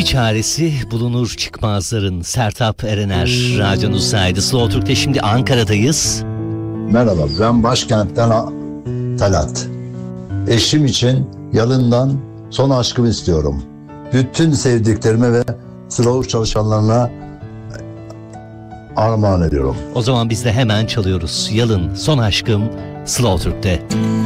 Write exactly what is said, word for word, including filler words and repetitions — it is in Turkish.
Bir çaresi bulunur çıkmazların. Sertab Erener radyonuzdaydı. Slow Türk'te şimdi Ankara'dayız. Merhaba, ben başkentten Talat. Eşim için Yalın'dan Son Aşkımı istiyorum. Bütün sevdiklerime ve Slow çalışanlarına armağan ediyorum. O zaman biz de hemen çalıyoruz. Yalın Son Aşkım Slow Türk'te.